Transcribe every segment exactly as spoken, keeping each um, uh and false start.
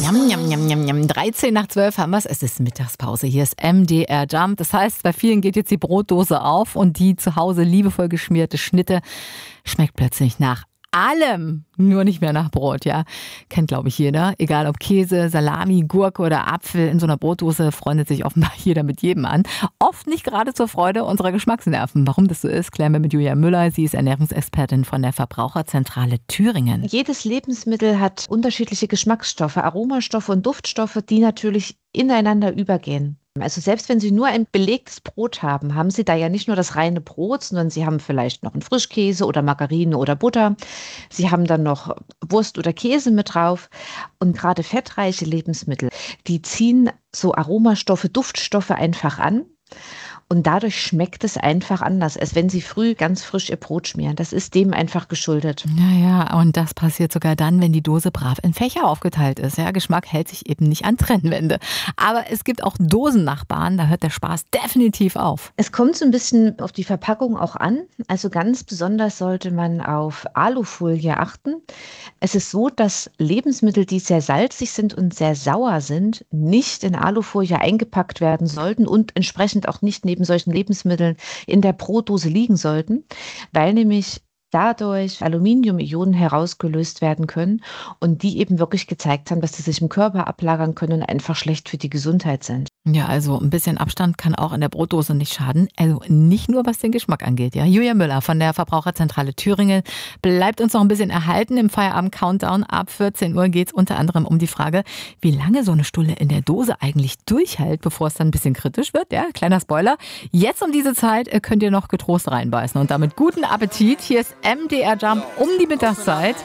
Njam, njam, njam, njam, njam. dreizehn nach zwölf haben wir es. Es ist Mittagspause. Hier ist M D R Jump. Das heißt, bei vielen geht jetzt die Brotdose auf und die zu Hause liebevoll geschmierte Schnitte schmeckt plötzlich nach allem, nur nicht mehr nach Brot, ja. Kennt, glaube ich, jeder. Egal ob Käse, Salami, Gurke oder Apfel, in so einer Brotdose freundet sich offenbar jeder mit jedem an. Oft nicht gerade zur Freude unserer Geschmacksnerven. Warum das so ist, klären wir mit Julia Müller. Sie ist Ernährungsexpertin von der Verbraucherzentrale Thüringen. Jedes Lebensmittel hat unterschiedliche Geschmacksstoffe, Aromastoffe und Duftstoffe, die natürlich ineinander übergehen. Also selbst wenn Sie nur ein belegtes Brot haben, haben Sie da ja nicht nur das reine Brot, sondern Sie haben vielleicht noch einen Frischkäse oder Margarine oder Butter. Sie haben dann noch Wurst oder Käse mit drauf. Und gerade fettreiche Lebensmittel, die ziehen so Aromastoffe, Duftstoffe einfach an. Und dadurch schmeckt es einfach anders, als wenn Sie früh ganz frisch Ihr Brot schmieren. Das ist dem einfach geschuldet. Naja, und das passiert sogar dann, wenn die Dose brav in Fächer aufgeteilt ist. Ja, Geschmack hält sich eben nicht an Trennwände. Aber es gibt auch Dosennachbarn, da hört der Spaß definitiv auf. Es kommt so ein bisschen auf die Verpackung auch an. Also ganz besonders sollte man auf Alufolie achten. Es ist so, dass Lebensmittel, die sehr salzig sind und sehr sauer sind, nicht in Alufolie eingepackt werden sollten und entsprechend auch nicht neben solchen Lebensmitteln in der Brotdose liegen sollten, weil nämlich dadurch Aluminium-Ionen herausgelöst werden können und die eben wirklich gezeigt haben, dass sie sich im Körper ablagern können und einfach schlecht für die Gesundheit sind. Ja, also ein bisschen Abstand kann auch in der Brotdose nicht schaden. Also nicht nur, was den Geschmack angeht. Ja, Julia Müller von der Verbraucherzentrale Thüringen bleibt uns noch ein bisschen erhalten. Im Feierabend-Countdown ab vierzehn Uhr geht es unter anderem um die Frage, wie lange so eine Stulle in der Dose eigentlich durchhält, bevor es dann ein bisschen kritisch wird. Ja, kleiner Spoiler. Jetzt um diese Zeit könnt ihr noch getrost reinbeißen. Und damit guten Appetit. Hier ist M D R Jump um die Mittagszeit.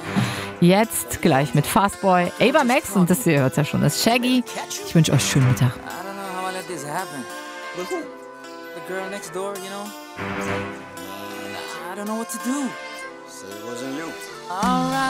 Jetzt gleich mit Fastboy, Ava Max und das, ihr hört es ja schon, ist Shaggy. Ich wünsche euch schönen Mittag. This happened. But who? The girl next door, you know? I don't know what to do. So it wasn't you. Alright.